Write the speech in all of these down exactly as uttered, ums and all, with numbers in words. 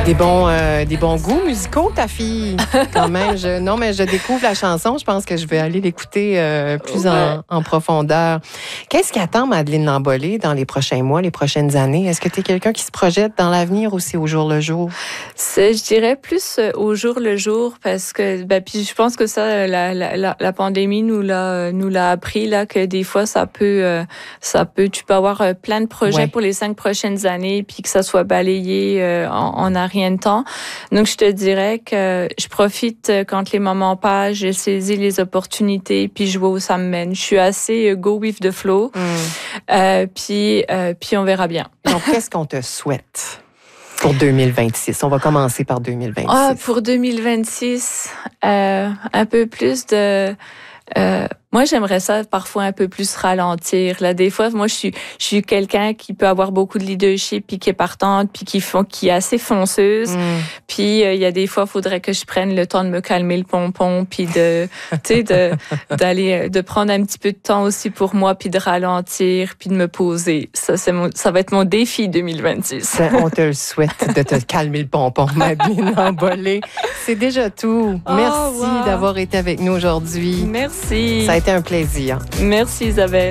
Des bons, euh, des bons goûts musicaux, ta fille, quand même. Je, non, mais je découvre la chanson. Je pense que je vais aller l'écouter euh, plus ouais. en, en profondeur. Qu'est-ce qui attend Madeleine Lambollet dans les prochains mois, les prochaines années? Est-ce que tu es quelqu'un qui se projette dans l'avenir ou c'est au jour le jour? C'est, je dirais plus au jour le jour parce que ben, puis je pense que ça, la, la, la pandémie nous l'a, nous l'a appris là, que des fois, ça peut, euh, ça peut, tu peux avoir plein de projets ouais. pour les cinq prochaines années puis que ça soit balayé euh, en, en arrière de temps. Donc, je te dirais que je profite quand les moments passent, je saisis les opportunités, puis je vois où ça me mène. Je suis assez go with the flow, mm. euh, puis, euh, puis on verra bien. Donc, qu'est-ce qu'on te souhaite pour deux mille vingt-six? On va commencer par deux mille vingt-six. Ah, pour deux mille vingt-six, euh, un peu plus de... Euh, moi, j'aimerais ça parfois un peu plus ralentir. Là, des fois, moi, je suis, je suis quelqu'un qui peut avoir beaucoup de leadership, puis qui est partante, puis qui font, qui est assez fonceuse. Mm. Puis il euh, y a des fois, il faudrait que je prenne le temps de me calmer le pompon, puis de, tu sais, de, d'aller, de prendre un petit peu de temps aussi pour moi, puis de ralentir, puis de me poser. Ça, c'est mon, ça va être mon défi deux mille vingt-six. On te le souhaite de te calmer le pompon, Madeleine Lambollet. C'est déjà tout. Oh, Merci wow. d'avoir été avec nous aujourd'hui. Merci. Ça a été un plaisir. Merci Isabelle.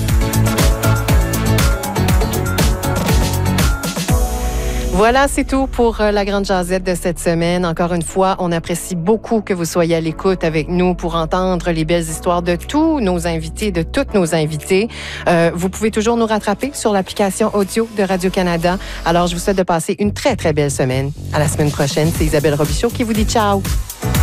Voilà, c'est tout pour la Grande Jazette de cette semaine. Encore une fois, on apprécie beaucoup que vous soyez à l'écoute avec nous pour entendre les belles histoires de tous nos invités, de toutes nos invités. Euh, vous pouvez toujours nous rattraper sur l'application audio de Radio-Canada. Alors, je vous souhaite de passer une très, très belle semaine. À la semaine prochaine, c'est Isabelle Robichaud qui vous dit ciao.